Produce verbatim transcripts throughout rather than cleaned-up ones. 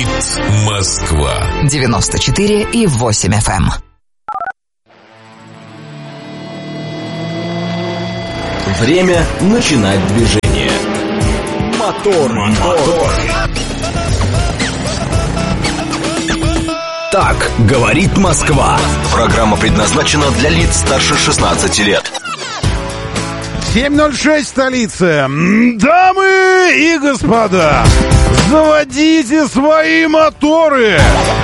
Говорит Москва. девяносто четыре и восемь эф эм. Время начинать движение. Мотор, мотор. Так говорит Москва. Программа предназначена для лиц старше шестнадцати лет. семь ноль шесть, столица. Дамы и господа, заводите свои моторы.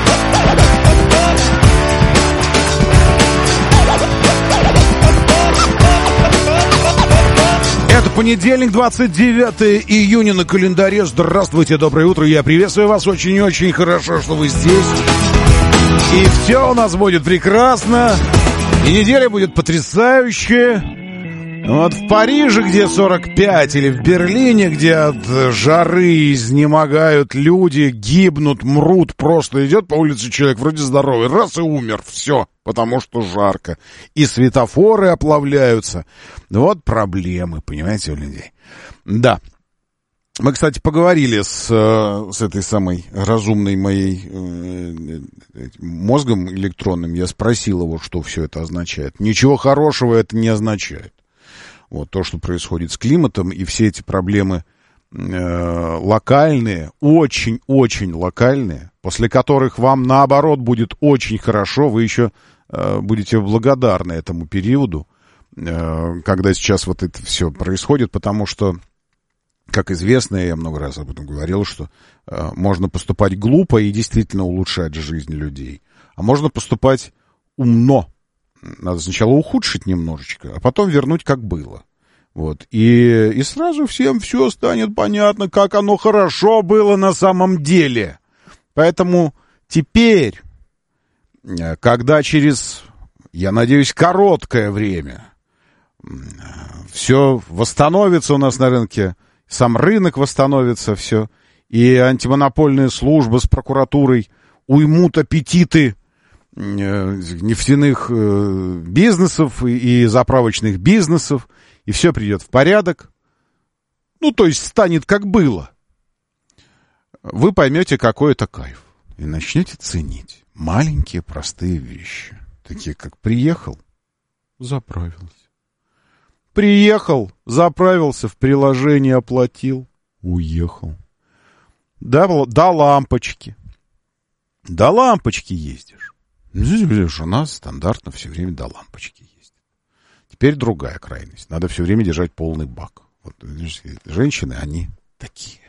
Это понедельник, двадцать девятое июня на календаре. Здравствуйте, доброе утро. Я приветствую вас. Очень и очень хорошо, что вы здесь. И все у нас будет прекрасно. И неделя будет потрясающая. Вот в Париже, где сорок пять, или в Берлине, где от жары изнемогают люди, гибнут, мрут, просто идет по улице человек вроде здоровый, раз и умер, все, потому что жарко. И светофоры оплавляются. Вот проблемы, понимаете, у людей. Да. Мы, кстати, поговорили с, с этой самой разумной моей э, мозгом электронным. Я спросил его, что все это означает. Ничего хорошего это не означает. Вот то, что происходит с климатом, и все эти проблемы э, локальные, очень-очень локальные, после которых вам, наоборот, будет очень хорошо, вы еще э, будете благодарны этому периоду, э, когда сейчас вот это все происходит, потому что, как известно, я много раз об этом говорил, что э, можно поступать глупо и действительно улучшать жизнь людей, а можно поступать умно. Надо сначала ухудшить немножечко, а потом вернуть, как было. Вот. И, и сразу всем все станет понятно, как оно хорошо было на самом деле. Поэтому теперь, когда через, я надеюсь, короткое время все восстановится у нас на рынке, сам рынок восстановится, все, и антимонопольная служба с прокуратурой уймут аппетиты нефтяных бизнесов и заправочных бизнесов, и все придет в порядок, ну, то есть станет как было, вы поймете, какой это кайф, и начнете ценить маленькие простые вещи, такие как приехал, заправился, приехал, заправился, в приложении оплатил, уехал, до, до лампочки, до лампочки ездишь. Здесь у нас стандартно все время до лампочки ездит. Теперь другая крайность. Надо все время держать полный бак. Вот, женщины, они такие.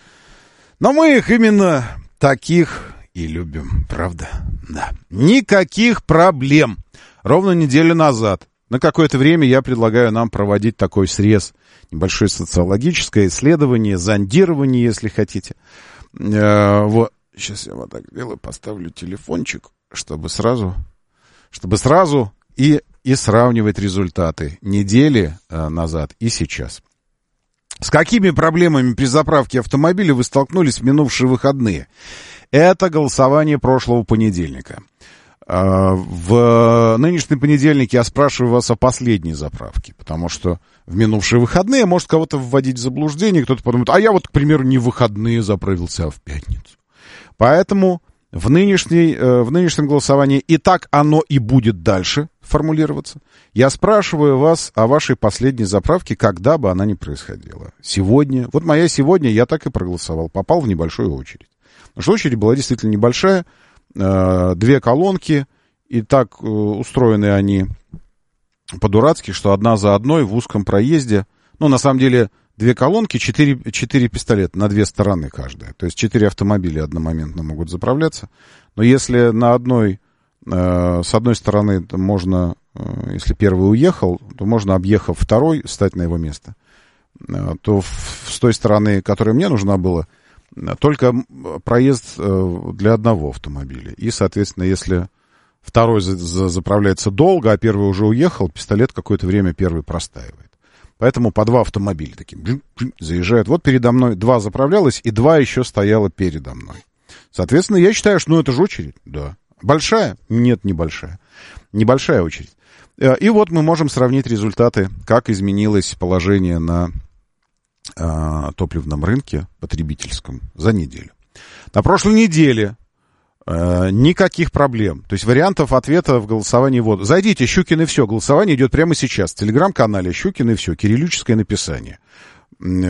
Но мы их именно таких и любим, правда? Да. Никаких проблем. Ровно неделю назад, на какое-то время, я предлагаю нам проводить такой срез. Небольшое социологическое исследование, зондирование, если хотите. Э, вот. Сейчас я вот так делаю, поставлю телефончик, чтобы сразу, чтобы сразу и, и сравнивать результаты недели э, назад и сейчас. С какими проблемами при заправке автомобиля вы столкнулись в минувшие выходные? Это голосование прошлого понедельника. Э, в нынешний понедельник я спрашиваю вас о последней заправке, потому что в минувшие выходные может кого-то вводить в заблуждение, кто-то подумает, а я вот, к примеру, не в выходные заправился, а в пятницу. Поэтому в, нынешней, э, в нынешнем голосовании, и так оно и будет дальше формулироваться, я спрашиваю вас о вашей последней заправке, когда бы она ни происходила. Сегодня. Вот моя сегодня, я так и проголосовал. Попал в небольшую очередь. Потому что очередь была действительно небольшая. Э, две колонки. И так э, устроены они по-дурацки, что одна за одной в узком проезде. Ну, на самом деле... Две колонки, четыре, четыре пистолета на две стороны каждая. То есть четыре автомобиля одномоментно могут заправляться. Но если на одной, э, с одной стороны можно, э, если первый уехал, то можно, объехав второй, встать на его место. Э, то в, с той стороны, которая мне нужна была, только проезд э, для одного автомобиля. И, соответственно, если второй за, за, заправляется долго, а первый уже уехал, пистолет какое-то время первый простаивает. Поэтому по два автомобиля таким заезжают. Вот передо мной два заправлялось, и два еще стояло передо мной. Соответственно, я считаю, что ну, это же очередь. Да. Большая? Нет, небольшая. Небольшая очередь. И вот мы можем сравнить результаты, как изменилось положение на э, топливном рынке потребительском за неделю. На прошлой неделе э, никаких проблем. То есть вариантов ответа в голосовании вот. Зайдите, Щукин и все. Голосование идет прямо сейчас. В телеграм-канале Щукин и все. Кириллическое написание.